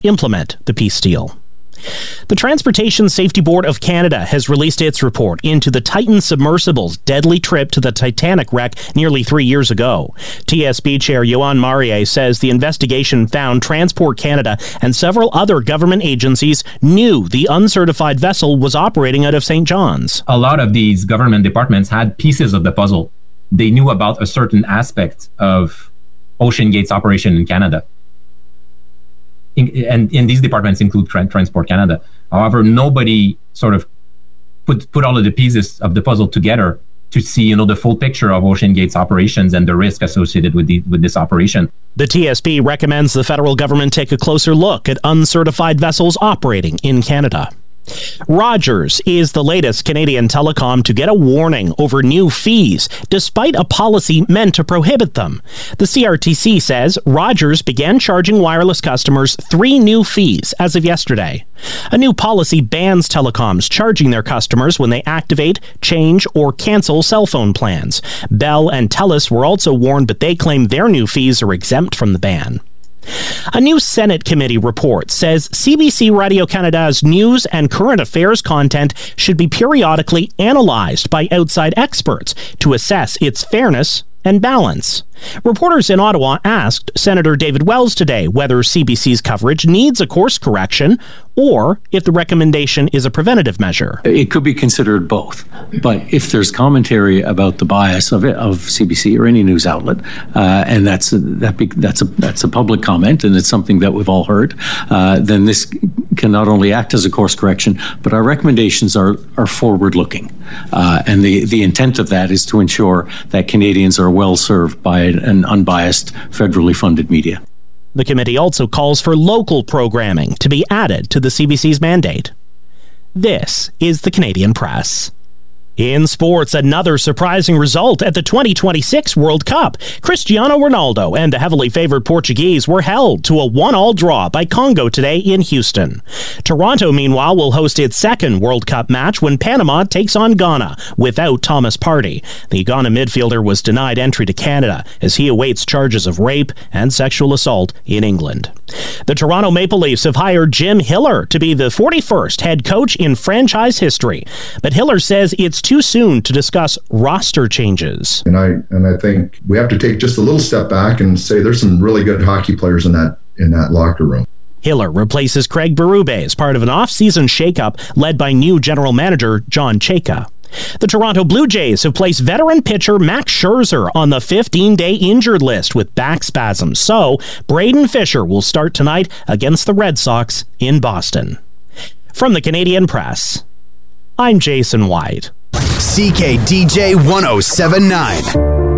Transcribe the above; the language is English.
implement the peace deal. The Transportation Safety Board of Canada has released its report into the Titan submersible's deadly trip to the Titanic wreck nearly 3 years ago. TSB Chair Yohann Marier says the investigation found Transport Canada and several other government agencies knew the uncertified vessel was operating out of St. John's. A lot of these government departments had pieces of the puzzle. They knew about a certain aspect of OceanGate's operation in Canada. And these departments include Transport Canada. However, nobody sort of put all of the pieces of the puzzle together to see, the full picture of OceanGate's operations and the risk associated with this operation. The TSB recommends the federal government take a closer look at uncertified vessels operating in Canada. Rogers is the latest Canadian telecom to get a warning over new fees, despite a policy meant to prohibit them. The CRTC says Rogers began charging wireless customers 3 new fees as of yesterday. A new policy bans telecoms charging their customers when they activate, change, or cancel cell phone plans. Bell and TELUS were also warned, but they claim their new fees are exempt from the ban. A new Senate committee report says CBC Radio-Canada's news and current affairs content should be periodically analyzed by outside experts to assess its fairness and balance. Reporters in Ottawa asked Senator David Wells today whether CBC's coverage needs a course correction or if the recommendation is a preventative measure. It could be considered both, but if there's commentary about the bias of CBC or any news outlet, and that's a public comment and it's something that we've all heard, then this can not only act as a course correction, but our recommendations are forward-looking, and the intent of that is to ensure that Canadians are well served by an unbiased, federally funded media. The committee also calls for local programming to be added to the CBC's mandate. This is the Canadian Press. In sports, another surprising result at the 2026 World Cup. Cristiano Ronaldo and the heavily favored Portuguese were held to a 1-1 draw by Congo today in Houston. Toronto, meanwhile, will host its second World Cup match when Panama takes on Ghana without Thomas Partey. The Ghana midfielder was denied entry to Canada as he awaits charges of rape and sexual assault in England. The Toronto Maple Leafs have hired Jim Hiller to be the 41st head coach in franchise history, but Hiller says it's too soon to discuss roster changes. And I think we have to take just a little step back and say there's some really good hockey players in that locker room. Hiller replaces Craig Berube as part of an off-season shakeup led by new general manager John Chayka. The Toronto Blue Jays have placed veteran pitcher Max Scherzer on the 15-day injured list with back spasms, so Braden Fisher will start tonight against the Red Sox in Boston. From the Canadian Press, I'm Jason White. CKDJ 1079.